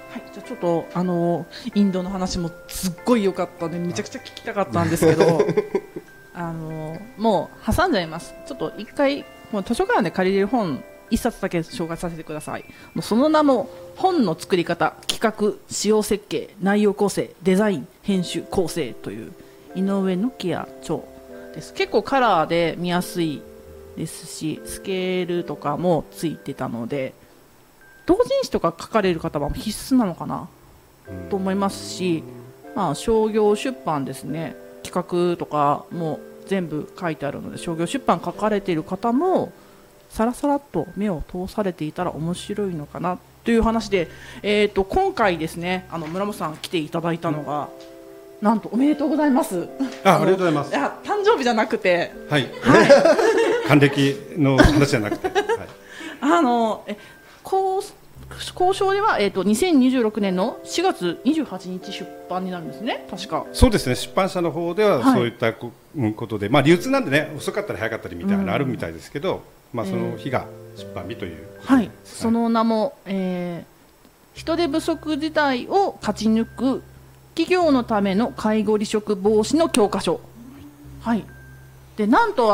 はい、じゃあちょっとインドの話もすっごい良かったのでめちゃくちゃ聞きたかったんですけどもう挟んじゃいます。ちょっと一回もう図書館で借りれる本一冊だけ紹介させてください。もうその名も本の作り方、企画、使用設計、内容構成、デザイン、編集、構成という井上紀也著です。結構カラーで見やすいですしスケールとかもついてたので同人誌とか書かれる方は必須なのかなと思いますし、まあ、商業出版ですね、企画とかも全部書いてあるので商業出版書かれている方もさらさらっと目を通されていたら面白いのかなという話で、今回ですね村本さん来ていただいたのが、なんとおめでとうございます。 ありがとうございます。 いや誕生日じゃなくて、 はい、還暦の話じゃなくて、はい、交渉では、2026年の4月28日出版になるんですね、確か。 そうですね、出版社の方ではそういったことで、まあ、流通なんでね、遅かったり早かったりみたいなのあるみたいですけど、まあ、その日が出版日ということで、 はい、その名も、人手不足時代を勝ち抜く企業のための介護離職防止の教科書、はい、でなんと